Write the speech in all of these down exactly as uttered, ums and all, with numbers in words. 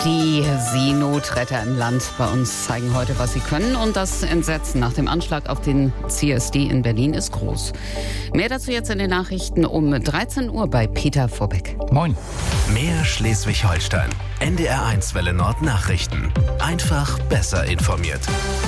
Die Seenotretter im Land bei uns zeigen heute, was sie können. Und das Entsetzen nach dem Anschlag auf den C S D in Berlin ist groß. Mehr dazu jetzt in den Nachrichten um dreizehn Uhr bei Peter Vorbeck. Moin. Mehr Schleswig-Holstein. N D R eins Welle Nord Nachrichten. Einfach besser informiert.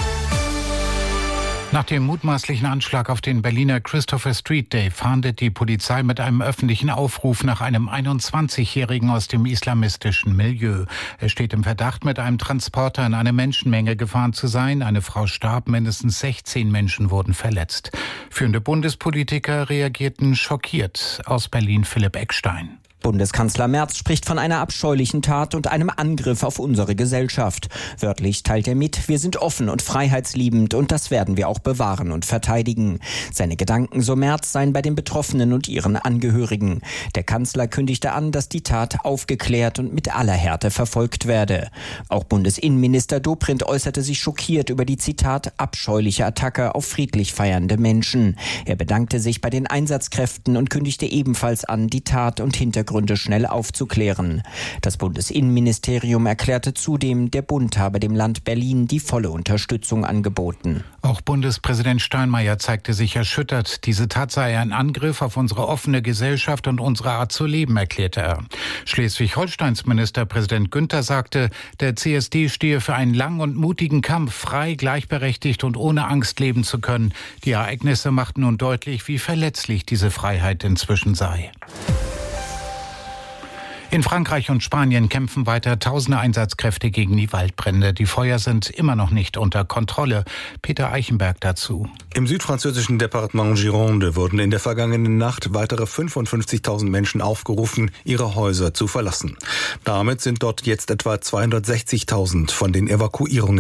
Nach dem mutmaßlichen Anschlag auf den Berliner Christopher Street Day fahndet die Polizei mit einem öffentlichen Aufruf nach einem einundzwanzigjährigen aus dem islamistischen Milieu. Er steht im Verdacht, mit einem Transporter in eine Menschenmenge gefahren zu sein. Eine Frau starb, mindestens sechzehn Menschen wurden verletzt. Führende Bundespolitiker reagierten schockiert. Aus Berlin Philipp Eckstein. Bundeskanzler Merz spricht von einer abscheulichen Tat und einem Angriff auf unsere Gesellschaft. Wörtlich teilt er mit, wir sind offen und freiheitsliebend und das werden wir auch bewahren und verteidigen. Seine Gedanken, so Merz, seien bei den Betroffenen und ihren Angehörigen. Der Kanzler kündigte an, dass die Tat aufgeklärt und mit aller Härte verfolgt werde. Auch Bundesinnenminister Dobrindt äußerte sich schockiert über die, Zitat, abscheuliche Attacke auf friedlich feiernde Menschen. Er bedankte sich bei den Einsatzkräften und kündigte ebenfalls an, die Tat und Hintergründe Gründe schnell aufzuklären. Das Bundesinnenministerium erklärte zudem, der Bund habe dem Land Berlin die volle Unterstützung angeboten. Auch Bundespräsident Steinmeier zeigte sich erschüttert. Diese Tat sei ein Angriff auf unsere offene Gesellschaft und unsere Art zu leben, erklärte er. Schleswig-Holsteins Ministerpräsident Günther sagte, der C S D stehe für einen langen und mutigen Kampf, frei, gleichberechtigt und ohne Angst leben zu können. Die Ereignisse machten nun deutlich, wie verletzlich diese Freiheit inzwischen sei. In Frankreich und Spanien kämpfen weiter tausende Einsatzkräfte gegen die Waldbrände. Die Feuer sind immer noch nicht unter Kontrolle. Peter Eichenberg dazu. Im südfranzösischen Departement Gironde wurden in der vergangenen Nacht weitere fünfundfünfzigtausend Menschen aufgerufen, ihre Häuser zu verlassen. Damit sind dort jetzt etwa zweihundertsechzigtausend von den Evakuierungen